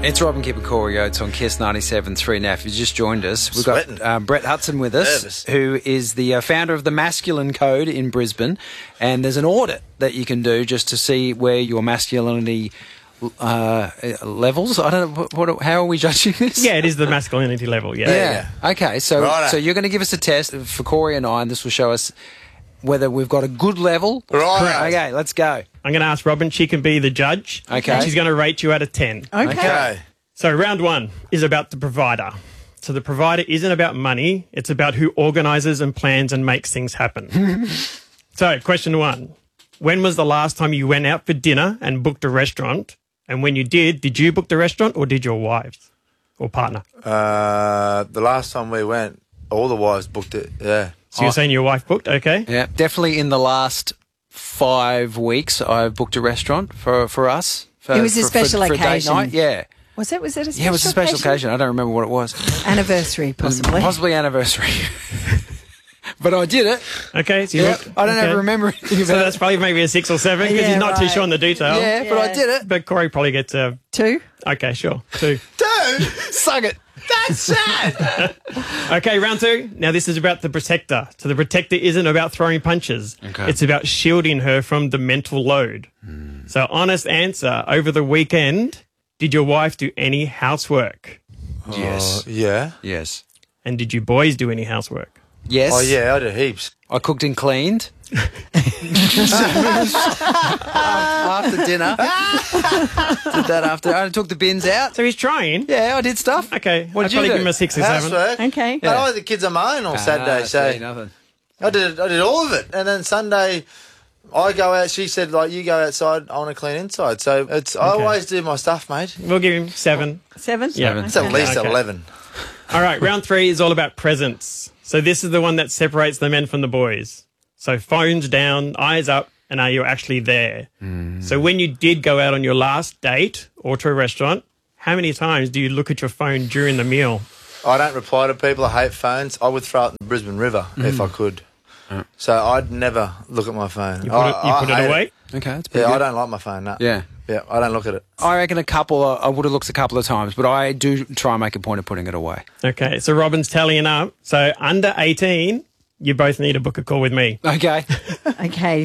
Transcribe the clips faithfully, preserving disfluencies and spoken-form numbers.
It's Rob and Kip and Corey Oates on Kiss ninety-seven point three. Now, if you just joined us, we've Sweating. got uh, Brett Hudson with us, Nervous. who is the uh, founder of the Masculine Code in Brisbane. And there's an audit that you can do just to see where your masculinity uh, levels. I don't know, what, what, how are we judging this? Yeah, it is the masculinity level, yeah. Yeah. Okay, so Righto. so you're going to give us a test for Corey and I, and this will show us whether we've got a good level. Right. Okay, let's go. I'm going to ask Robin. She can be the judge. Okay. She's going to rate you out of ten. Okay. Okay. So round one is about the provider. So the provider isn't about money. It's about who organises and plans and makes things happen. So question one. When was the last time you went out for dinner and booked a restaurant? And when you did, did you book the restaurant or did your wives or partner? Uh, the last time we went, all the wives booked it. Yeah. So you're saying your wife booked? Okay. Yeah, definitely in the last five weeks, I booked a restaurant for, for us. For, It was a for- special for, for occasion. A date night. Yeah. Was it? Was it a special Yeah, it was a special occasion. I don't remember what it was. Anniversary, possibly. Possibly anniversary. But I did it. Okay. So you Yeah. booked- I don't okay. ever remember anything So about that's it. probably maybe a six or seven because Yeah, he's not too right. sure on the detail. Yeah, but I Yeah. did it. But Corey probably gets a... Two? Okay, sure. Two. Dude, Suck it. that's sad. Okay, round two. Now, this is about the protector. So the protector isn't about throwing punches. Okay. It's about shielding her from the mental load. So honest answer, over the weekend, did your wife do any housework? Yes. Oh, yeah. Yes. And did you boys do any housework? Yes. Oh, yeah, I did heaps. I cooked and cleaned. After dinner. Did that after. I took the bins out. So he's trying. Yeah, I did stuff. Okay, What I'd did you probably do? give him a six or seven. Housework. Okay. But I had the kids on my own on Saturday, Ah, so see, nothing. I did I did all of it. And then Sunday, I go out. She said, like, you go outside, I want to clean inside. So it's I Okay. always do my stuff, mate. We'll give him seven. Seven? Yeah. It's at least Okay. eleven. All right, round three is all about presents. So this is the one that separates the men from the boys. So phones down, eyes up, and are you actually there? So when you did go out on your last date or to a restaurant, how many times do you look at your phone during the meal? I don't reply to people. I hate phones. I would throw it in the Brisbane River if I could. So I'd never look at my phone. You put it, you put it away? Okay, that's pretty Yeah, good. I don't like my phone. No. Yeah. Yeah, I don't look at it. I reckon a couple, I would have looked a couple of times, but I do try and make a point of putting it away. Okay, so Robin's tallying up. So under eighteen, you both need to book a call with me. Okay. Okay,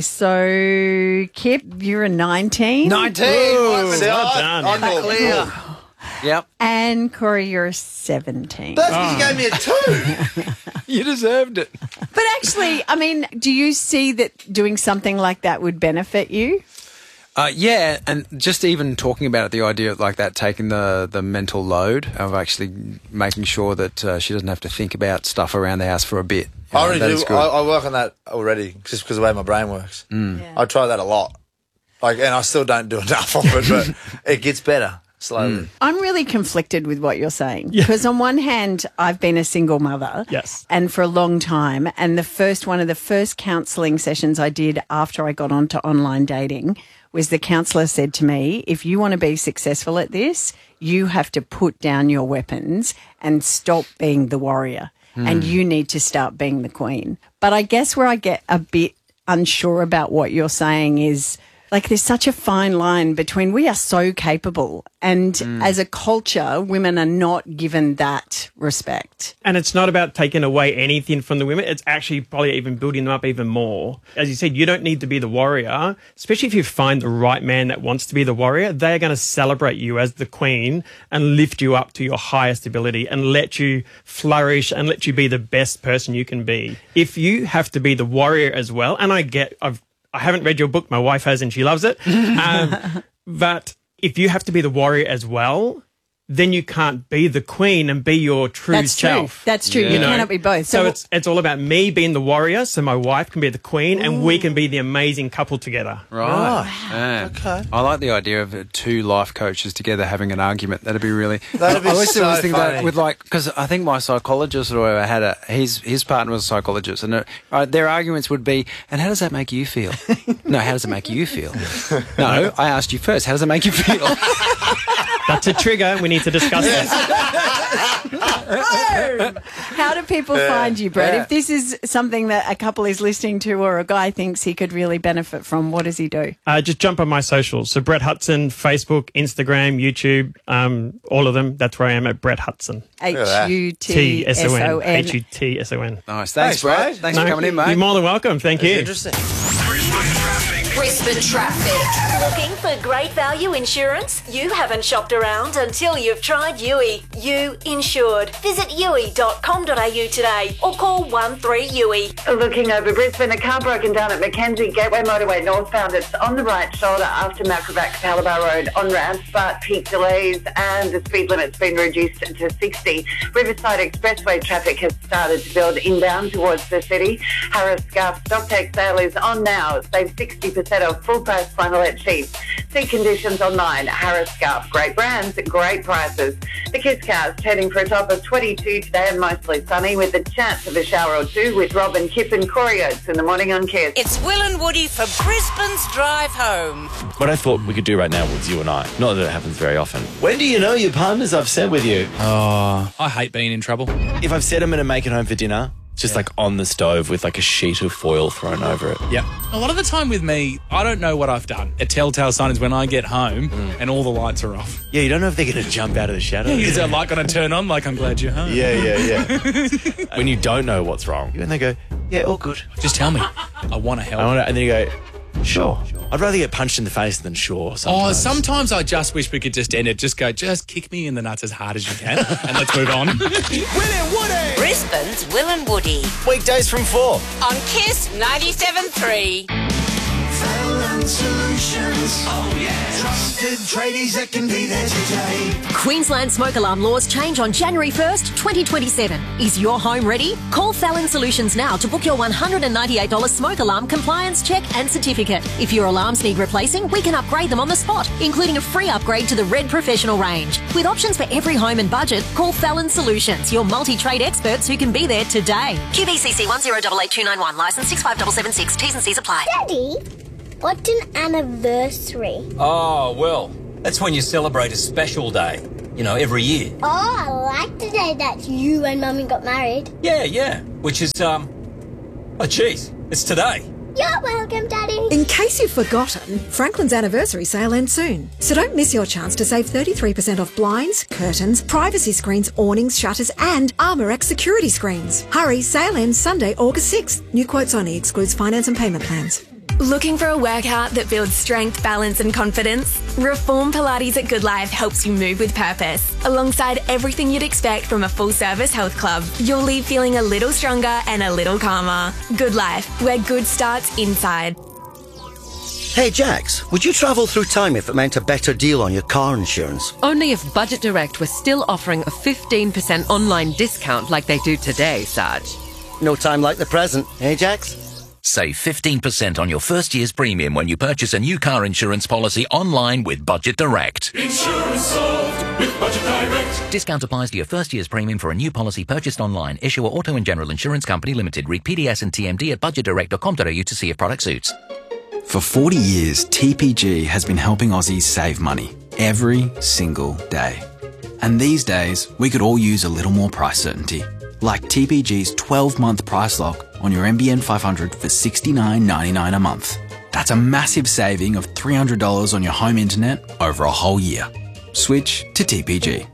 so Kip, you're a nineteen. nineteen. Ooh, See, well I- done. I'm more- Clear. Yep. And Corey, you're a seventeen. That's because you gave me a two. You deserved it. But actually, I mean, do you see that doing something like that would benefit you? Uh, yeah, and just even talking about it, the idea of like that, taking the, the mental load of actually making sure that uh, she doesn't have to think about stuff around the house for a bit. You I know, already that do. is good. I, I work on that already just because of the way my brain works. Yeah. I try that a lot. Like, and I still don't do enough of it, but it gets better slowly. I'm really conflicted with what you're saying because on one hand, I've been a single mother. Yes. And for a long time. And the first one of the first counselling sessions I did after I got onto online dating was the counsellor said to me, if you want to be successful at this, you have to put down your weapons and stop being the warrior. And you need to start being the queen. But I guess where I get a bit unsure about what you're saying is, like, there's such a fine line between we are so capable and as a culture, women are not given that respect. And it's not about taking away anything from the women. It's actually probably even building them up even more. As you said, you don't need to be the warrior, especially if you find the right man that wants to be the warrior. They're going to celebrate you as the queen and lift you up to your highest ability and let you flourish and let you be the best person you can be. If you have to be the warrior as well, and I get, I've, I haven't read your book. My wife has, and she loves it. Um, but if you have to be the warrior as well, then you can't be the queen and be your true That's self. true. That's true. Yeah. You You know, cannot be both. So So, it's it's all about me being the warrior, so my wife can be the queen, and we can be the amazing couple together. Right. Right. Yeah. Okay. I like the idea of uh, two life coaches together having an argument. That'd be really. That'd be I always so always think that funny. with like because I think my psychologist or whatever had a his his partner was a psychologist, and uh, uh, their arguments would be, and how does that make you feel? No, how does it make you feel? No, I asked you first. How does it make you feel? That's a trigger. We need need to discuss this. How do people find you, Brett? Yeah. If this is something that a couple is listening to or a guy thinks he could really benefit from, what does he do? Uh, just jump on my socials. So Brett Hudson, Facebook, Instagram, YouTube, um, all of them. That's where I am at Brett Hudson. H U T T S S O O N. N. H U T S O N. Nice. Thanks, Thanks, Brett. mate. Thanks for coming in, mate. You're more than welcome. Thank you. Interesting. Brisbane Traffic. Looking for great value insurance? You haven't shopped around until you've tried U I. You Insured. Visit U I dot com dot A U today or call one three U I. Looking over Brisbane, a car broken down at Mackenzie Gateway Motorway northbound. It's on the right shoulder after Malcravac Palabar Road on ramps, but peak delays and the speed limit's been reduced to sixty. Riverside Expressway traffic has started to build inbound towards the city. Harris Scarf stock take sale is on now. Save sixty percent off full price flannelette sheets. See conditions online. Harris Scarf, great brands, great prices. The Kiss Cast heading for a top of twenty-two today and mostly sunny with a chance of a shower or two with Robin Kipp and Corey Oates in the morning on Kiss. It's Will and Woody for Brisbane's Drive Home. What I thought we could do right now was you and I. Not that it happens very often. When do you know your partner's upset with you? Oh, I hate being in trouble. If I've said I'm going to make it home for dinner, just like on the stove with like a sheet of foil thrown over it. Yeah. A lot of the time with me, I don't know what I've done. A telltale sign is when I get home and all the lights are off. Yeah, you don't know if they're going to jump out of the shadows. Is that light going to turn on? Like, I'm glad you're home. Yeah, yeah, yeah. When you don't know what's wrong, and they go, yeah, all good. Just tell me. I want to help. I wanna, and then you go, sure. I'd rather get punched in the face than sure sometimes. Oh, sometimes I just wish we could just end it. Just go, just kick me in the nuts as hard as you can and let's move on. Will and Woody! Brisbane's Will and Woody Weekdays from four. on Kiss ninety-seven three. Solutions. Oh, yeah. Trusted tradies that can be there today. Queensland smoke alarm laws change on January first, twenty twenty-seven. Is your home ready? Call Fallon Solutions now to book your one hundred ninety-eight dollars smoke alarm compliance check and certificate. If your alarms need replacing, we can upgrade them on the spot, including a free upgrade to the Red Professional range. With options for every home and budget, call Fallon Solutions, your multi-trade experts who can be there today. Q B C C one zero eight eight two nine one, licence six five seven seven six, T's and C's apply. Daddy, what's an anniversary? Oh, well, that's when you celebrate a special day, you know, every year. Oh, I like the day that you and Mummy got married. Yeah, yeah, which is, um, oh, geez, it's today. You're welcome, Daddy. In case you've forgotten, Franklin's anniversary sale ends soon. So don't miss your chance to save thirty-three percent off blinds, curtains, privacy screens, awnings, shutters and ArmorX security screens. Hurry, sale ends Sunday, August sixth. New quotes only, excludes finance and payment plans. Looking for a workout that builds strength, balance and confidence? Reform Pilates at Good Life helps you move with purpose. Alongside everything you'd expect from a full-service health club, you'll leave feeling a little stronger and a little calmer. Good Life, where good starts inside. Hey Jax, would you travel through time if it meant a better deal on your car insurance? Only if Budget Direct was still offering a fifteen percent online discount like they do today, Saj. No time like the present, eh Jax? Save fifteen percent on your first year's premium when you purchase a new car insurance policy online with Budget Direct. Insurance solved with Budget Direct. Discount applies to your first year's premium for a new policy purchased online. Issuer Auto and General Insurance Company Limited. Read P D S and T M D at budget direct dot com dot A U to see if product suits. For forty years, T P G has been helping Aussies save money every single day. And these days, we could all use a little more price certainty. Like T P G's twelve-month price lock on your N B N five hundred for sixty-nine ninety-nine a month. That's a massive saving of three hundred dollars on your home internet over a whole year. Switch to T P G.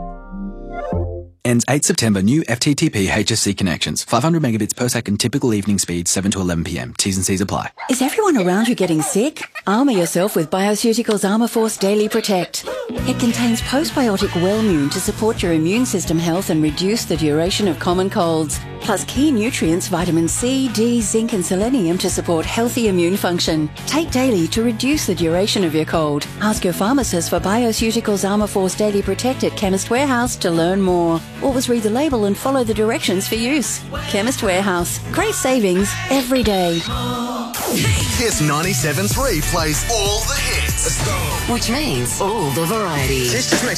Ends eighth September. New F T T P H S C connections. five hundred megabits per second. Typical evening speed seven to eleven p.m. T's and C's apply. Is everyone around you getting sick? Armour yourself with Bioceuticals Armour Force Daily Protect. It contains postbiotic Wellmune to support your immune system health and reduce the duration of common colds. Plus key nutrients vitamin C, D, zinc and selenium to support healthy immune function. Take daily to reduce the duration of your cold. Ask your pharmacist for Bioceuticals Armour Force Daily Protect at Chemist Warehouse to learn more. Always read the label and follow the directions for use. Chemist Warehouse. Great savings every day. Kiss ninety-seven point three plays all the hits. Let's go. Which means all the variety. This just makes